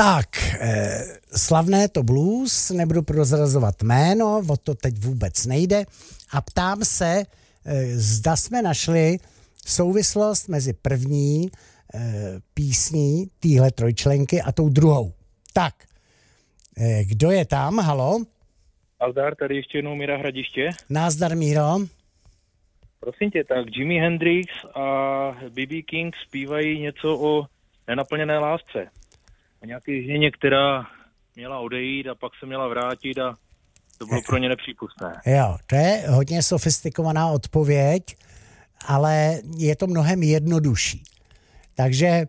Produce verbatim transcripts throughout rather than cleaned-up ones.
Tak, eh, slavné to blues, nebudu prozrazovat jméno, o to teď vůbec nejde. A ptám se, eh, zda jsme našli souvislost mezi první eh, písní téhle trojčlenky a tou druhou. Tak, eh, kdo je tam? Halo? Nazdar, tady ještě jednou Míra Hradiště. Názdar, Míro. Prosím tě, tak Jimi Hendrix a bé bé King zpívají něco o nenaplněné lásce. O nějaké ženě, která měla odejít a pak se měla vrátit a to bylo pro ně nepřípustné. Jo, to je hodně sofistikovaná odpověď, ale je to mnohem jednodušší. Takže e,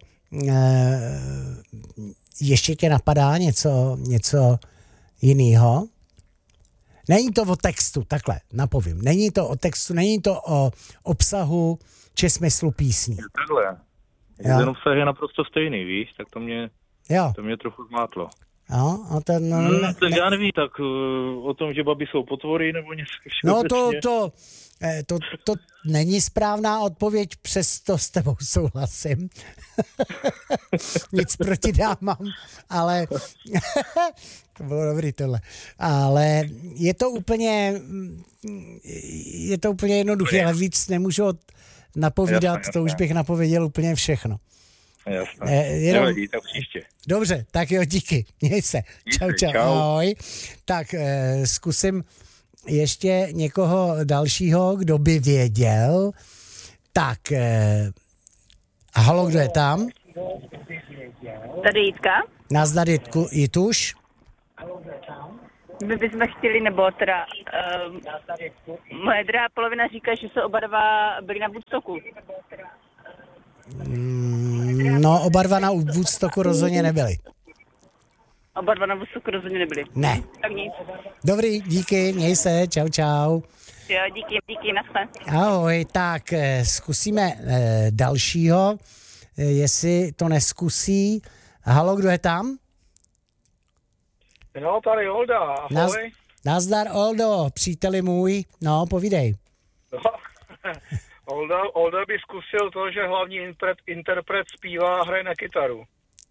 ještě tě napadá něco, něco jiného? Není to o textu, takhle, napovím. Není to o textu, není to o obsahu či smyslu písní. Takhle. Ten obsah je naprosto stejný, víš, tak to mě, jo. to mě trochu zmátlo. No, a ten, no, hmm, ne, tak ne, já nevím, tak uh, o tom, že babi jsou potvory, nebo něco No to, to, to, to není správná odpověď, přesto s tebou souhlasím. Nic proti dámám, ale to bylo dobrý tohle. Ale je to úplně je to úplně jednoduché, ale víc nemůžu napovídat, jasné, jasné. To už bych napověděl úplně všechno. Jasné, eh, jenom... nevadí, tak příště. Dobře, tak jo, díky, měj se. Díky, čau, čau, čau. Ahoj. Tak eh, zkusím ještě někoho dalšího, kdo by věděl. Tak, eh, halo, kdo je tam? Tady Jitka. Nazdar, Jitku, Jituš. My bychom chtěli, nebo teda uh, moje druhá polovina říká, že se oba dva byli na Woodstocku. No, oba dva na Woodstocku rozhodně nebyli. Oba dva na Woodstocku rozhodně nebyli. Ne. Tak nic. Dobrý, díky, měj se, čau, čau. Jo, díky, díky, naschle. Ahoj, tak eh, zkusíme eh, dalšího, eh, jestli to neskusí. Halo, kdo je tam? No, tady Olda, ahoj. Naz, nazdar, Oldo, příteli můj, no, povídej. No, Olda, Olda by zkusil to, že hlavní interpret, interpret zpívá a hraje na kytaru.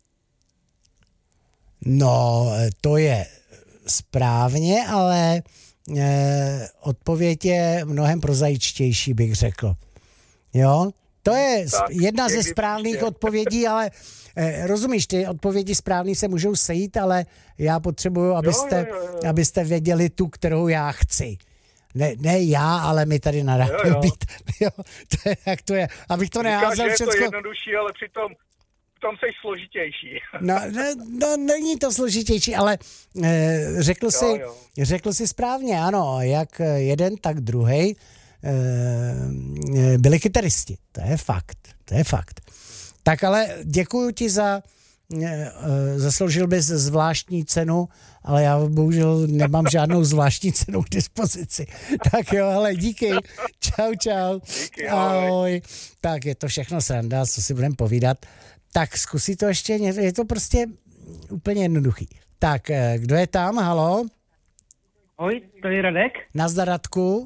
No, to je správně, ale eh, odpověď je mnohem prozaičtější, bych řekl. Jo? To je tak, jedna ze správných příště. odpovědí, ale eh, rozumíš, ty odpovědi správný se můžou sejít, ale já potřebuju, abyste, jo, jo, jo. abyste věděli tu, kterou já chci. Ne, ne já, ale my tady na rádiu být. Jo, to je, jak to je. Abych to neházel všecko. Říkáš, že je to jednodušší, ale přitom tam jsi složitější. No, ne, no, není to složitější, ale eh, řekl, jo, si, jo. řekl si správně, ano, jak jeden, tak druhej eh, byli kytaristi. To je fakt, to je fakt. Tak ale děkuju ti za, eh, zasloužil bys zvláštní cenu, ale já bohužel nemám žádnou zvláštní cenu k dispozici. Tak jo, ale díky. Čau, čau. Díky, ahoj. ahoj. Tak je to všechno sranda, co si budeme povídat. Tak zkusí to ještě, je to prostě úplně jednoduchý. Tak, kdo je tam, halo? Ahoj, tady Radek. Nazdar, Radku.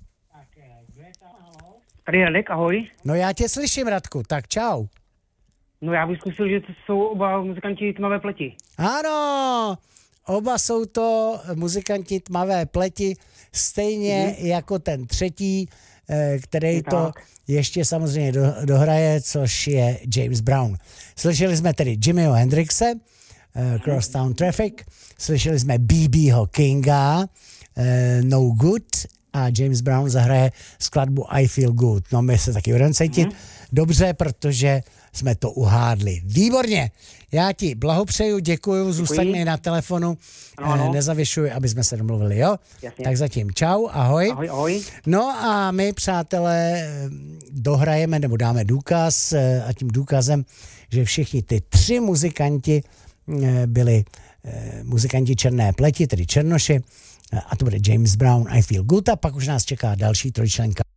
Tady Radek, ahoj. No já tě slyším, Radku, tak čau. No já bych zkusil, že to jsou oba muzikanti Tmavé pleti. Ano, oba jsou to muzikanti Tmavé pleti, stejně mm-hmm. jako ten třetí, který to tak. ještě samozřejmě do, dohraje, což je James Brown. Slyšeli jsme tedy Jimmyho Hendrixe, uh, Crosstown Traffic, slyšeli jsme bé bého Kinga, uh, No Good, a James Brown zahraje skladbu I Feel Good. No my se taky budeme cítit mm. dobře, protože jsme to uhádli. Výborně. Já ti blahopřeju, děkuju, zůstaň mi na telefonu, ano. nezavěšuj, aby jsme se domluvili, jo? Jasně. Tak zatím čau, ahoj. Ahoj, ahoj. No a my, přátelé, dohrajeme nebo dáme důkaz a tím důkazem, že všichni ty tři muzikanti byli muzikanti Černé pleti, tedy Černoši, a to bude James Brown, I Feel Good, a pak už nás čeká další trojčlenka.